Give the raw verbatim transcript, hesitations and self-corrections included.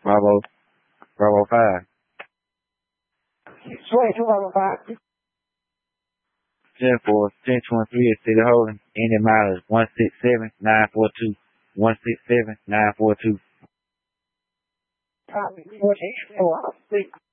Bravo, Bravo five. twenty-two Bravo five. ten four, ten twenty-three at City Holding. Any mileage one six seven nine four two. one six seven nine four two. Copy. fourteen four.